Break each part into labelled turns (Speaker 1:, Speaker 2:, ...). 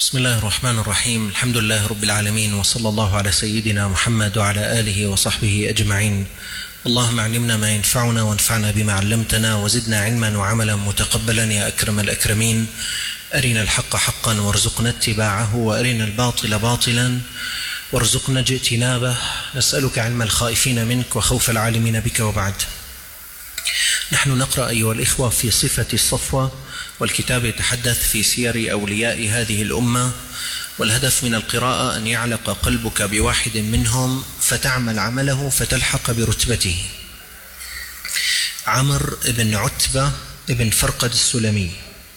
Speaker 1: بسم الله الرحمن الرحيم. الحمد لله رب العالمين، وصلى الله على سيدنا محمد وعلى آله وصحبه أجمعين. اللهم علمنا ما ينفعنا وانفعنا بما علمتنا وزدنا علما وعملا متقبلا يا أكرم الأكرمين. أرنا الحق حقا وارزقنا اتباعه، وأرنا الباطل باطلا وارزقنا اجتنابه. نسألك علم الخائفين منك وخوف العالمين بك. وبعد، نحن نقرأ أيها الإخوة في صفة الصفوة، والكتاب يتحدث في سير أولياء هذه الأمة، والهدف من القراءة أن يعلق قلبك بواحد منهم فتعمل عمله فتلحق برتبته. عمرو بن عتبة بن فرقد السلمي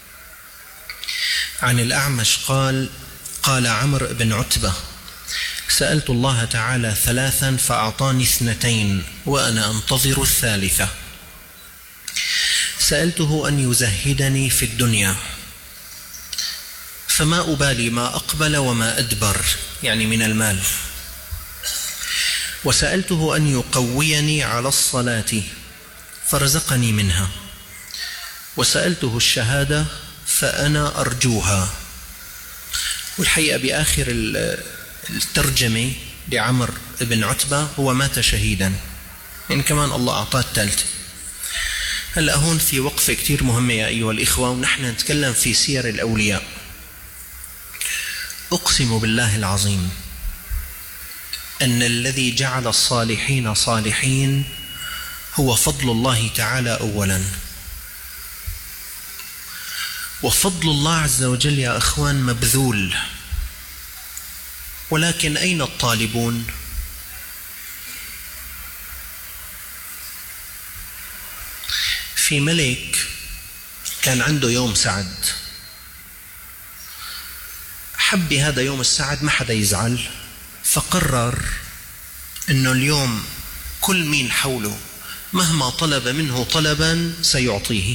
Speaker 1: عن الأعمش قال عمرو بن عتبة: سألت الله تعالى ثلاثا فأعطاني 2 وأنا أنتظر الثالثة. سألته أن يزهدني في الدنيا فما أبالي ما أقبل وما أدبر، يعني من المال. وسألته أن يقويني على الصلاة فرزقني منها. وسألته الشهادة فأنا أرجوها. والحقيقة بآخر الترجمة لعمرو بن عتبة هو مات شهيدا، يعني كمان الله أعطاه الثالثة. هلأ هون في وقفة كتير مهمة يا أيها الإخوة، ونحن نتكلم في سير الأولياء. أقسم بالله العظيم أن الذي جعل الصالحين صالحين هو فضل الله تعالى أولا. وفضل الله عز وجل يا أخوان مبذول، ولكن أين الطالبون؟ في ملك كان عنده يوم سعد، حب بهذا يوم السعد ما حدا يزعل، فقرر أنه اليوم كل مين حوله مهما طلب منه طلبا سيعطيه.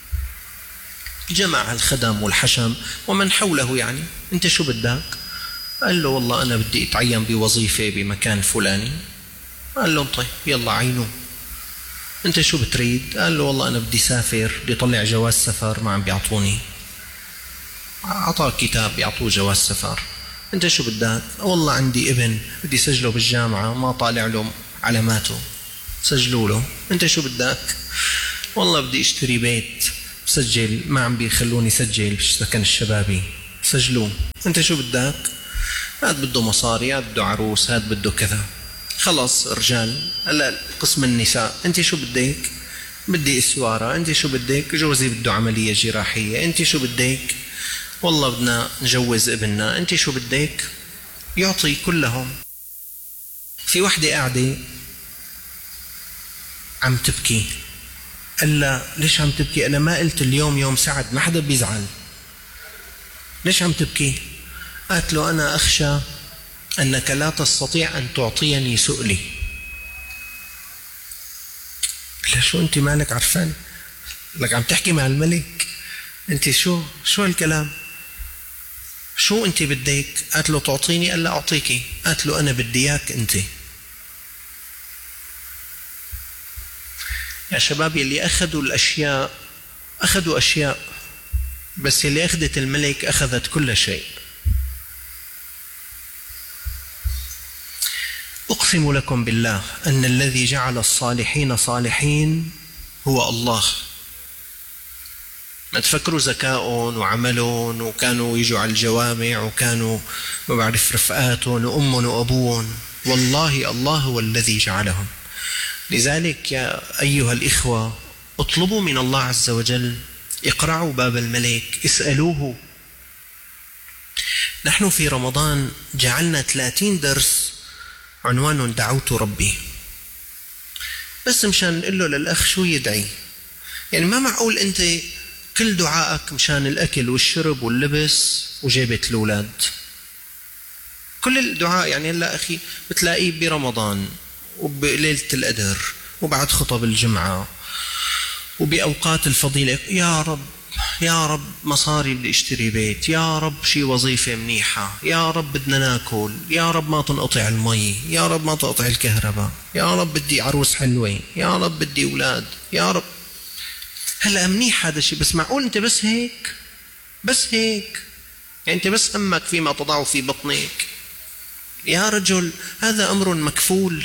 Speaker 1: جمع الخدم والحشم ومن حوله، يعني أنت شو بدك؟ قال له والله أنا بدي أتعين بوظيفة بمكان فلاني. قال له طيب يلا عينوه. أنت شو بتريد؟ قال له والله أنا بدي سافر، بدي طلع جواز سفر ما عم بيعطوني. أعطاه كتاب بيعطوه جواز سفر. أنت شو بدك؟ والله عندي ابن بدي سجله بالجامعة ما طالع له علاماته، سجلوا له. أنت شو بدك؟ والله بدي اشتري بيت سجل ما عم بيخلوني سجل بالسكن الشبابي، سجلوه. أنت شو بدك؟ هاد بده مصاري، هاد بده عروس، هاد بده كذا. خلص رجال. هلا قسم النساء، أنت شو بدك؟ بدي إسوارة. أنت شو بدك؟ جوزي بده عملية جراحية. أنت شو بدك؟ والله بدنا نجوز ابننا. أنت شو بدك؟ يعطي كلهم. في وحدة قاعدة عم تبكي. قال لا ليش عم تبكي؟ أنا ما قلت اليوم يوم سعد ما حدا بيزعل، ليش عم تبكي؟ قالت له أنا أخشى أنك لا تستطيع أن تعطيني سؤلي. لا شو أنت مالك عرفان لك عم تحكي مع الملك؟ أنت شو الكلام؟ شو أنت بدك؟ قالت له تعطيني. قال لا أعطيكي. قالت له أنا بدي إياك أنت. يا شباب اللي أخذوا الأشياء أخذوا أشياء، بس اللي أخذت الملك أخذت كل شيء. أقسم لكم بالله أن الذي جعل الصالحين صالحين هو الله. ما تفكروا ذكاء وعملون وكانوا يجوا على الجوامع وكانوا ما بعرف رفقاتهم وأمهم وأبوهم. والله الله هو الذي جعلهم. لذلك يا أيها الإخوة اطلبوا من الله عز وجل، اقرعوا باب الملك، اسألوه. نحن في رمضان جعلنا 30 درس عنوان دعوت ربي، بس مشان نقول له للأخ شو يدعي. يعني ما معقول أنت كل دعائك مشان الأكل والشرب واللبس وجيبة الأولاد. كل الدعاء يعني هلا أخي بتلاقيه برمضان وبليلة القدر وبعد خطب الجمعة وبأوقات الفضيلة، يا رب يا رب مصاري بدي اشتري بيت، يا رب شي وظيفة منيحة، يا رب بدنا ناكل، يا رب ما تنقطع المي، يا رب ما تقطع الكهرباء، يا رب بدي عروس حلوة، يا رب بدي أولاد، يا رب. هلا منيح هذا الشيء، بس معقول أنت بس هيك يعني أنت بس همك فيما تضع في بطنك. يا رجل هذا أمر مكفول،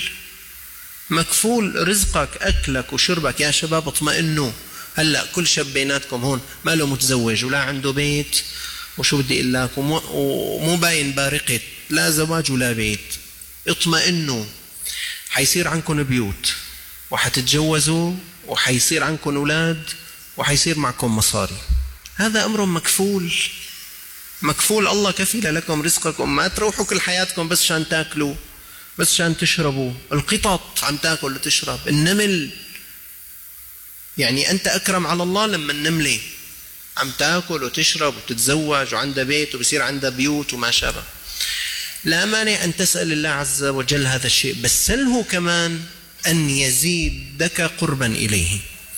Speaker 1: مكفول رزقك أكلك وشربك. يا شباب اطمئنوا، هلأ كل شاب بيناتكم هون ما له متزوج ولا عنده بيت، وشو بدي اقول لك، ومو باين بارقة لا زواج ولا بيت، اطمئنوا، حيصير عنكم بيوت وحتتجوزوا وحيصير عنكم أولاد وحيصير معكم مصاري. هذا أمر مكفول، مكفول. الله كفيل لكم رزقكم. ما تروحوا كل حياتكم بس شان تاكلوا، بس شان تشربوا. القطط عم تاكل وتشرب، النمل، يعني أنت أكرم على الله لما النملة عم تاكل وتشرب وتتزوج وعندها بيت وبصير عندها بيوت وما شابه. لا مانع أن تسأل الله عز وجل هذا الشيء، بس سله كمان أن يزيدك قربا إليه.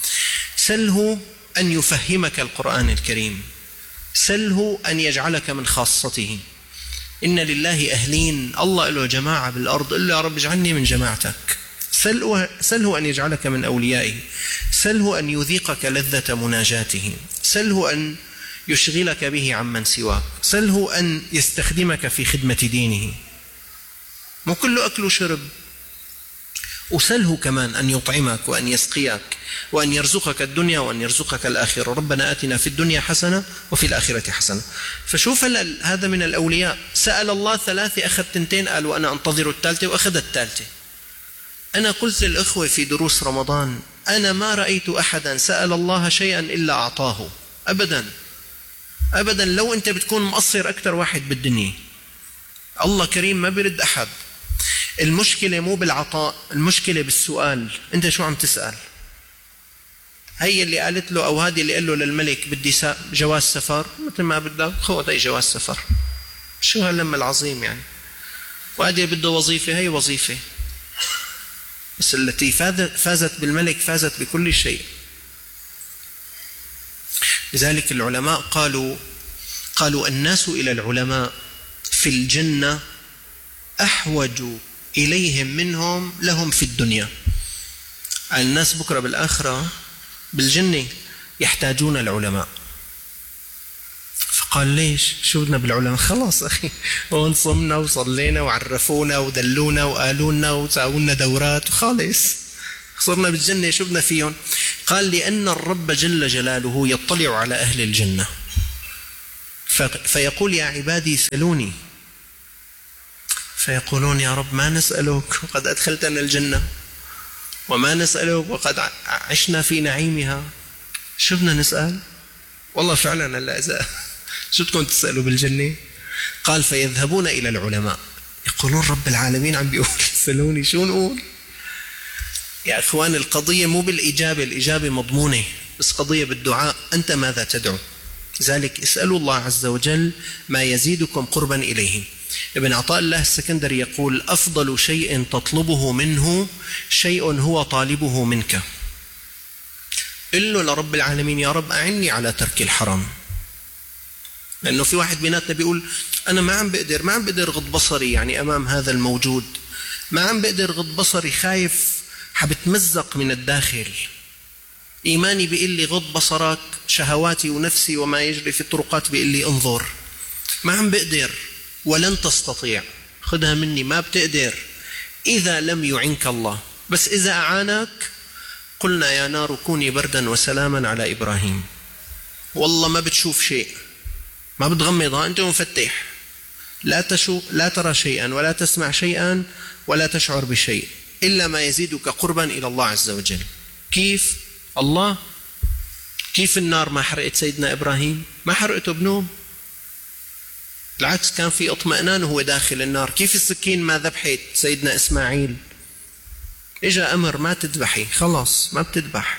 Speaker 1: سله أن يفهمك القرآن الكريم، سله أن يجعلك من خاصته. إن لله أهلين، الله له جماعة بالأرض، قل له يا رب اجعلني من جماعتك. سله أن يجعلك من أوليائه، سله أن يذيقك لذة مناجاته، سله أن يشغلك به عمن سواك، سله أن يستخدمك في خدمة دينه، مو كله أكل وشرب. وسله كمان أن يطعمك وأن يسقيك وأن يرزقك الدنيا وأن يرزقك الآخرة. ربنا آتنا في الدنيا حسنة وفي الآخرة حسنة. فشوف هذا من الأولياء، سأل الله 3 أخذ 2، قال وأنا أنتظر الثالثة وأخذ الثالثة. أنا قلت للإخوة في دروس رمضان، أنا ما رأيت أحدا سأل الله شيئا إلا أعطاه، أبدا أبدا. لو أنت بتكون مقصر أكثر واحد بالدنيا، الله كريم ما بيرد أحد. المشكلة مو بالعطاء، المشكلة بالسؤال. أنت شو عم تسأل؟ هي اللي قالت له، أو هذه اللي قال له للملك بدي جواز سفر، مثل ما بدك خذ أي جواز سفر، شو هاللم العظيم يعني. وهذه بده وظيفة، هي وظيفة، بس التي فازت بالملك فازت بكل شيء. لذلك العلماء قالوا الناس إلى العلماء في الجنة أحوج إليهم منهم لهم في الدنيا. الناس بكرة بالآخرة بالجنة يحتاجون العلماء. فقال ليش؟ شو بدنا بالعلماء؟ خلاص أخي، هون صمنا وصلينا وعرفونا ودلونا وقالونا وساونا دورات وخالص صرنا بالجنة، شو بدنا فيهم؟ قال لأن الرب جل جلاله يطلع على أهل الجنة فيقول يا عبادي سلوني، فيقولون يا رب ما نسألك وقد أدخلتنا الجنة، وما نسألك وقد عشنا في نعيمها، شو بدنا نسأل؟ والله فعلا هلا إذا شو بدكم تسألوا بالجنة؟ قال فيذهبون إلى العلماء يقولون رب العالمين عم بيقول سلوني، شو نقول؟ يا إخوان القضية مو بالإجابة، الإجابة مضمونة، بس قضية بالدعاء. أنت ماذا تدعو؟ لذلك اسألوا الله عز وجل ما يزيدكم قربا إليه. ابن عطاء الله السكندري يقول أفضل شيء تطلبه منه شيء هو طالبه منك. قل له لرب العالمين يا رب أعني على ترك الحرام. لأنه في واحد بيناتنا بيقول أنا ما عم بقدر غض بصري يعني أمام هذا الموجود، ما عم بقدر غض بصري، خايف حبتمزق من الداخل، إيماني بيقول لي غض بصرك، شهواتي ونفسي وما يجري في الطرقات بيقول لي انظر، ما عم بقدر. ولن تستطيع، خذها مني، ما بتقدر إذا لم يعنك الله. بس إذا أعانك قلنا يا نار كوني بردا وسلاما على إبراهيم. والله ما بتشوف شيء، ما بتغمضها، أنت مفتح، لا ترى شيئا ولا تسمع شيئا ولا تشعر بشيء إلا ما يزيدك قربا إلى الله عز وجل. كيف؟ الله كيف النار ما حرقت سيدنا إبراهيم؟ ما حرقته بنوم، بالعكس كان في اطمئنان وهو داخل النار. كيف السكين ما ذبحت سيدنا إسماعيل؟ إجا أمر ما تذبحي، خلاص ما بتذبح.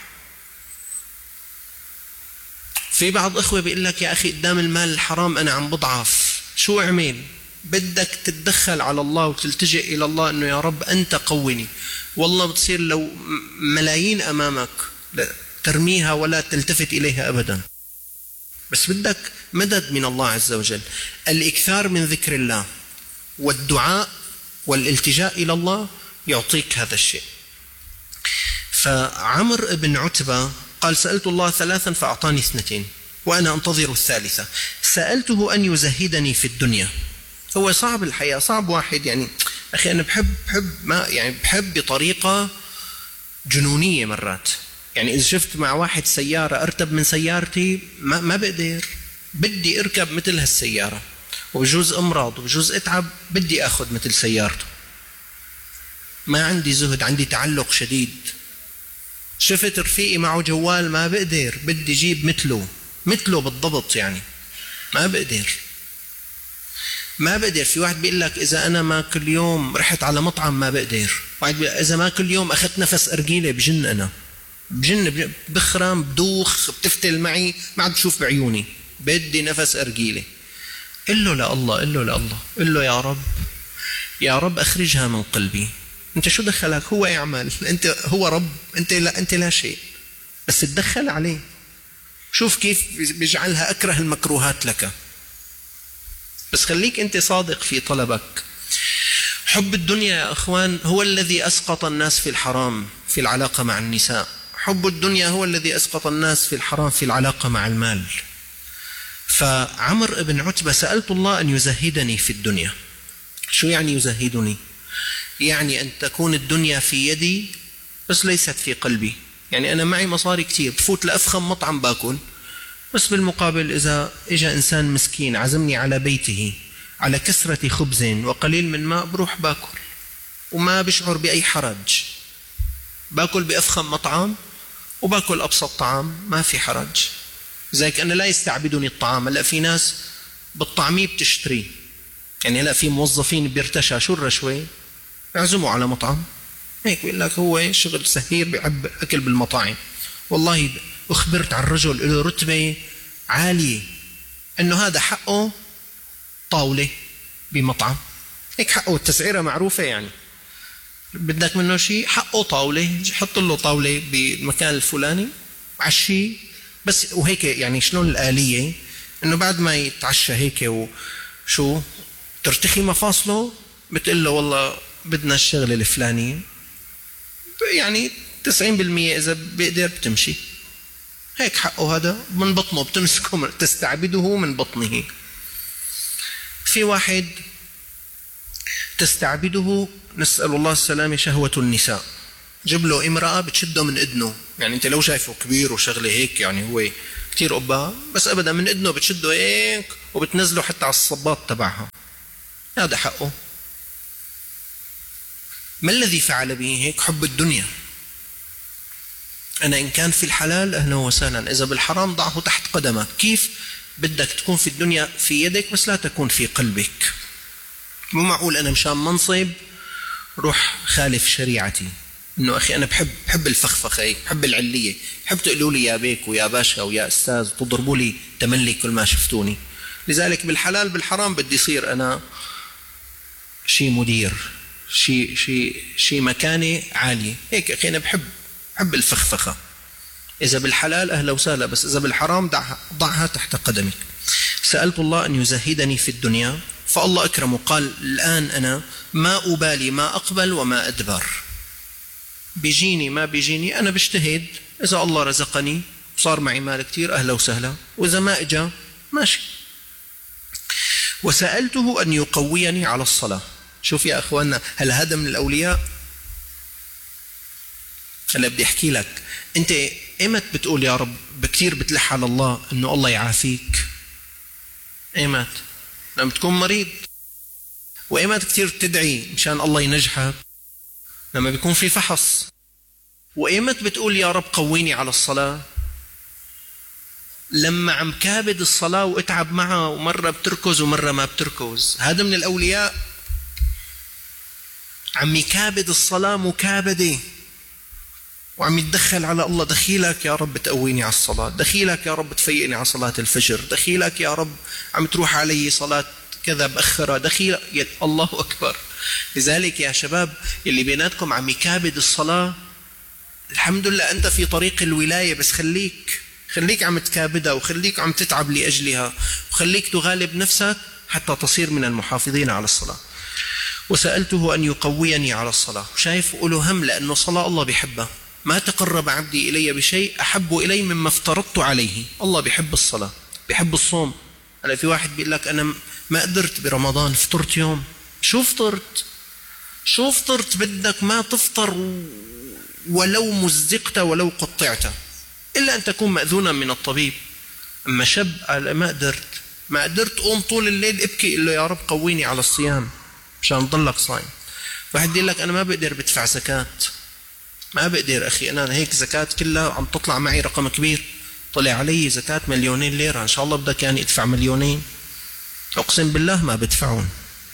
Speaker 1: في بعض إخوة بيقول لك يا أخي قدام المال الحرام أنا عم بضعف، شو أعمل؟ بدك تتدخل على الله وتلتجئ إلى الله أنه يا رب أنت قوني. والله بتصير لو ملايين أمامك ترميها ولا تلتفت إليها أبدا، بس بدك مدد من الله عز وجل. الإكثار من ذكر الله والدعاء والالتجاء إلى الله يعطيك هذا الشيء. فعمر بن عتبة قال سألت الله 3 فأعطاني 2. وأنا أنتظر الثالثة. سألته أن يزهدني في الدنيا. هو صعب الحياة، صعب واحد يعني أخي أنا بحب بطريقة جنونية مرات. يعني إذا شفت مع واحد سيارة أرتب من سيارتي ما بقدر، بدي أركب مثل هالسيارة، وبجوز أمراض وبجوز أتعب، بدي أخذ مثل سيارته. ما عندي زهد، عندي تعلق شديد. شفت رفيقي معه جوال ما بقدر، بدي جيب مثله بالضبط. يعني ما بقدر. في واحد بيقول لك إذا أنا ما كل يوم رحت على مطعم ما بقدر. واحد إذا ما كل يوم أخذت نفس أرجيلة بجن، أنا بجن، بخرم، بدوخ، بتفتل معي، ما عاد بشوف بعيوني، بدي نفس أرجيلة. قل له قل له يا رب أخرجها من قلبي. أنت شو دخلك؟ هو يعمل، أنت هو رب، أنت لا شيء، بس تدخل عليه. شوف كيف بيجعلها أكره المكروهات لك، بس خليك أنت صادق في طلبك. حب الدنيا يا أخوان هو الذي أسقط الناس في الحرام في العلاقة مع النساء. حب الدنيا هو الذي أسقط الناس في الحرام في العلاقة مع المال. فعمر بن عتبة سألت الله أن يزهدني في الدنيا. شو يعني يزهدني؟ يعني أن تكون الدنيا في يدي بس ليست في قلبي. يعني أنا معي مصاري كتير، بفوت لأفخم مطعم باكل، بس بالمقابل إذا إجا إنسان مسكين عزمني على بيته على كسرة خبز وقليل من ماء، بروح باكل وما بشعر بأي حرج. باكل بأفخم مطعم وباكل أبسط طعام، ما في حرج. زيك أنا لا يستعبدني الطعام. هلا في ناس بالطعمية بتشتري، يعني هلا في موظفين بيرتشى شو الرشوة، يعزموا على مطعم هيك، بيقول لك هو شغل سهير بيحب أكل بالمطاعم. والله أخبرت عن رجل له رتبة عالية أنه هذا حقه طاولة بمطعم، هيك حقه، التسعيرة معروفة، يعني بدك منه شيء حقه طاولة، حط له طاولة بالمكان الفلاني عشي بس. وهيك يعني شلون الآلية أنه بعد ما يتعشى هيك وشو ترتخي مفاصله، بتقول له والله بدنا الشغلة الفلانية، يعني 90% إذا بيقدر بتمشي. هيك حقه، هذا من بطنه بتمسكه، تستعبده من بطنه. في واحد تستعبده، نسأل الله السلامة، شهوة النساء. جيب له امرأة بتشده من إذنه، يعني أنت لو شايفه كبير وشغله هيك، يعني هو كتير قباه، بس أبدا من إذنه بتشده هيك وبتنزله حتى على الصباط تبعها، هذا حقه. ما الذي فعل به هيك؟ حب الدنيا. أنا إن كان في الحلال أهلا وسهلا، إذا بالحرام ضعه تحت قدمك. كيف بدك تكون في الدنيا في يدك بس لا تكون في قلبك؟ مو معقول أنا مشان منصب روح خالف شريعتي. إنه أخي أنا بحب الفخفخة، بحب العلية، بحب تقولوا لي يا بيك ويا باشا ويا أستاذ، تضربوا لي تملي كل ما شفتوني. لذلك بالحلال بالحرام بدي يصير أنا شيء مدير، شيء مكانة عالية. هيك أخي أنا بحب الفخفخة. إذا بالحلال أهلا وسهلا، بس إذا بالحرام ضعها تحت قدمك. سألت الله أن يزهدني في الدنيا، فالله أكرمه قال الآن أنا ما أبالي ما أقبل وما أدبر، بيجيني ما بيجيني أنا بجتهد. إذا الله رزقني صار معي مال كتير أهلا وسهلا، وإذا ما إجا ماشي. وسألته أن يقويني على الصلاة. شوف يا أخواننا، هل هذا من الأولياء؟ هلا بدي أحكي لك، أنت إيمت بتقول يا رب بكتير بتلح على الله أنه الله يعافيك؟ إيمت لما تكون مريض؟ وإيمت كتير تدعي مشان الله ينجحك لما بيكون في فحص؟ وإيمت بتقول يا رب قويني على الصلاة لما عم كابد الصلاة واتعب معها، ومرة بتركز ومرة ما بتركز؟ هذا من الأولياء؟ عم يكابد الصلاة مكابدة وعم يتدخل على الله. دخيلك يا رب تقويني على الصلاة، دخيلك يا رب تفيقني على صلاة الفجر، دخيلك يا رب عم تروح علي صلاة كذا بأخرة، دخيلك. الله أكبر. لذلك يا شباب اللي بيناتكم عم يكابد الصلاة، الحمد لله أنت في طريق الولاية، بس خليك عم تكابدها، وخليك عم تتعب لأجلها، وخليك تغالب نفسك حتى تصير من المحافظين على الصلاة. وسألته أن يقويني على الصلاة. شايف؟ قولوا هم، لأنه صلاة الله بيحبها. ما تقرب عبدي إلي بشيء أحب إلي مما افترضت عليه. الله بيحب الصلاة، بيحب الصوم. هلا في واحد بيقول لك أنا ما قدرت برمضان، فطرت يوم. شو فطرت؟ بدك ما تفطر ولو مزقت ولو قطعت، إلا أن تكون مأذونا من الطبيب. أما شاب قال ما قدرت قوم طول الليل ابكي، إلا يا رب قويني على الصيام مشان ضلك صايم. واحد يقول لك أنا ما بقدر بدفع زكاة، ما بقدر أخي، أنا هيك زكاة كلها عم تطلع معي رقم كبير، طلع علي زكاة 2,000,000 ليرة، إن شاء الله بدك يعني ادفع 2,000,000. أقسم بالله ما بدفعون.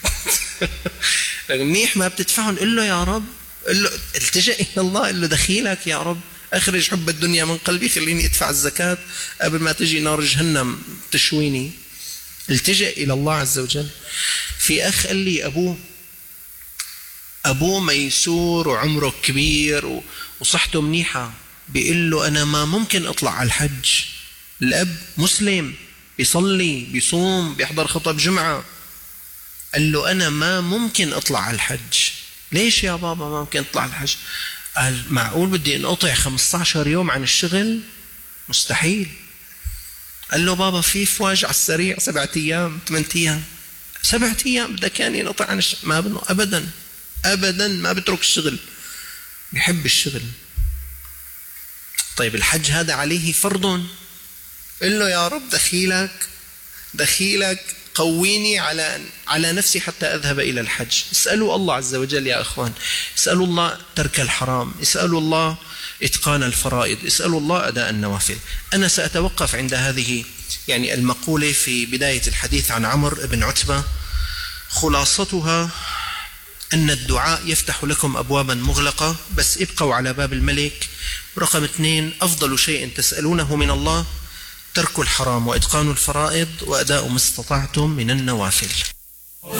Speaker 1: منيح ما بتدفعون، قل له يا رب، قل له التجأ إلى الله، قل له دخيلك يا رب، أخرج حب الدنيا من قلبي، خليني أدفع الزكاة قبل ما تجي نار جهنم تشويني. التجأ إلى الله عز وجل. في أخ قال لي أبوه ميسور وعمره كبير وصحته منيحة، بيقول له أنا ما ممكن أطلع على الحج. الأب مسلم بيصلي بيصوم بيحضر خطب جمعة، قال له أنا ما ممكن أطلع على الحج. ليش يا بابا ما ممكن أطلع على الحج؟ قال معقول بدي انقطع 15 يوم عن الشغل؟ مستحيل. قال له بابا في فواج على السريع 7 أيام 8 أيام، 7 أيام بدك يعني ينقطع عن الشغل؟ ما بدنا أبدا ما بترك الشغل، بيحب الشغل. طيب الحج هذا عليه فرض، قل له يا رب دخيلك قويني على نفسي حتى أذهب إلى الحج. اسألوا الله عز وجل يا أخوان، اسألوا الله ترك الحرام، اسألوا الله إتقان الفرائض، اسألوا الله أداء النوافل. أنا سأتوقف عند هذه يعني المقولة في بداية الحديث عن عمرو بن عتبة. خلاصتها أن الدعاء يفتح لكم أبوابا مغلقة، بس ابقوا على باب الملك. رقم 2، أفضل شيء تسألونه من الله ترك الحرام وإتقان الفرائض وأداء ما استطعتم من النوافل.